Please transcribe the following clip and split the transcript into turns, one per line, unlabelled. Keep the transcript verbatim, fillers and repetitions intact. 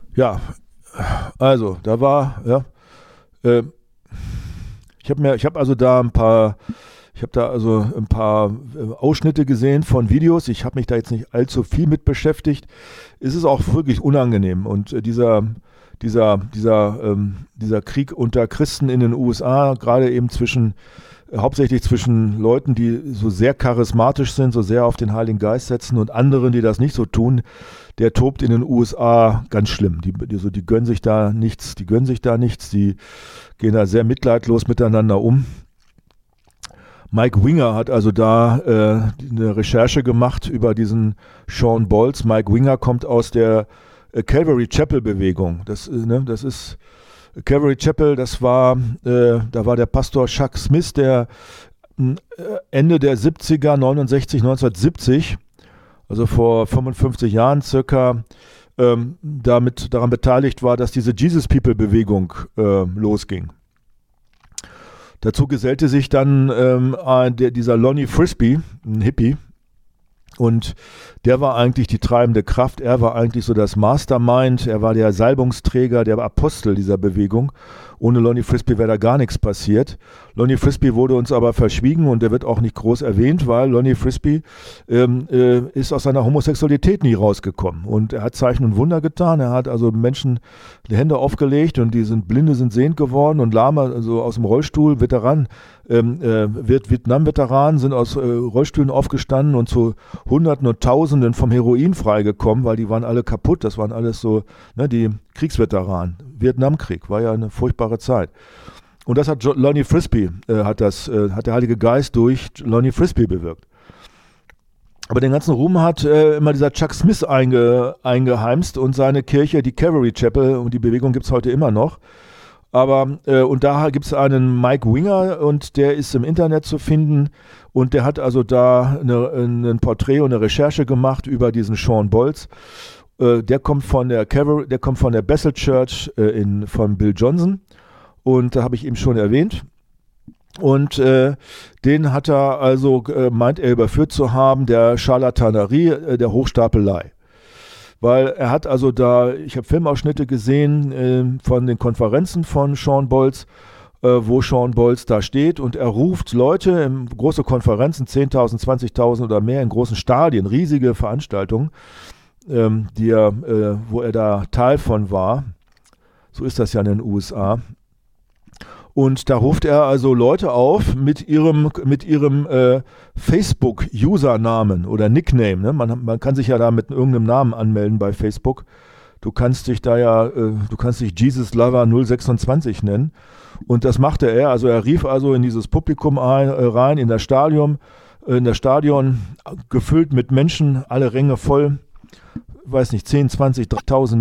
Ja, also da war, ja, äh, ich habe mir, ich habe also da ein paar, ich habe da also ein paar äh, Ausschnitte gesehen von Videos. Ich habe mich da jetzt nicht allzu viel mit beschäftigt. Es ist auch wirklich unangenehm und äh, dieser dieser dieser ähm, dieser Krieg unter Christen in den U S A, gerade eben zwischen äh, hauptsächlich zwischen Leuten, die so sehr charismatisch sind, so sehr auf den Heiligen Geist setzen und anderen, die das nicht so tun, der tobt in den U S A ganz schlimm. Die, die, so, die gönnen sich da nichts, die gönnen sich da nichts, die gehen da sehr mitleidlos miteinander um. Mike Winger hat also da äh, eine Recherche gemacht über diesen Shawn Bolz. Mike Winger kommt aus der äh, Calvary Chapel Bewegung. Das, äh, ne, das ist Calvary Chapel, das war, äh, da war der Pastor Chuck Smith, der äh, Ende der siebziger, neunundsechzig, neunzehnhundertsiebzig, also vor fünfundfünfzig Jahren circa, ähm, damit daran beteiligt war, dass diese Jesus People Bewegung äh, losging. Dazu gesellte sich dann ähm, der, dieser Lonnie Frisbee, ein Hippie, und der war eigentlich die treibende Kraft, er war eigentlich so das Mastermind, er war der Salbungsträger, der Apostel dieser Bewegung. Ohne Lonnie Frisbee wäre da gar nichts passiert. Lonnie Frisbee wurde uns aber verschwiegen und der wird auch nicht groß erwähnt, weil Lonnie Frisbee ähm, äh, ist aus seiner Homosexualität nie rausgekommen. Und er hat Zeichen und Wunder getan, er hat also Menschen die Hände aufgelegt und die sind Blinde sind sehend geworden und Lahme also aus dem Rollstuhl, Veteran, ähm, äh, Vietnam-Veteranen sind aus äh, Rollstühlen aufgestanden und zu Hunderten und Tausenden vom Heroin freigekommen, weil die waren alle kaputt, das waren alles so, ne, die Kriegsveteranen. Vietnamkrieg war ja eine furchtbare Zeit. Und das hat Lonnie Frisbee, äh, hat, das, äh, hat der Heilige Geist durch Lonnie Frisbee bewirkt. Aber den ganzen Ruhm hat äh, immer dieser Chuck Smith einge, eingeheimst und seine Kirche, die Calvary Chapel, und die Bewegung gibt es heute immer noch. Aber, äh, und da gibt es einen Mike Winger und der ist im Internet zu finden und der hat also da eine, ein Porträt und eine Recherche gemacht über diesen Shawn Bolz. Äh, der kommt von der Calvary, der kommt von der Bethel Church äh, in, von Bill Johnson und da habe ich eben schon erwähnt. Und äh, den hat er also, äh, meint er überführt zu haben, der Scharlatanerie, äh, der Hochstapelei. Weil er hat also da, ich habe Filmausschnitte gesehen äh, von den Konferenzen von Shawn Bolz, äh, wo Shawn Bolz da steht und er ruft Leute in große Konferenzen, zehntausend, zwanzigtausend oder mehr in großen Stadien, riesige Veranstaltungen, ähm, die er, äh, wo er da Teil von war. So ist das ja in den U S A. Und da ruft er also Leute auf mit ihrem, mit ihrem äh, Facebook-Usernamen oder Nickname. Ne? Man, man kann sich ja da mit irgendeinem Namen anmelden bei Facebook. Du kannst dich da ja, äh, du kannst dich Jesus Lover null sechsundzwanzig nennen. Und das machte er. Also er rief also in dieses Publikum ein, äh, rein, in das Stadion, äh, in das Stadion gefüllt mit Menschen, alle Ränge voll, weiß nicht, zehn, zwanzig, dreitausend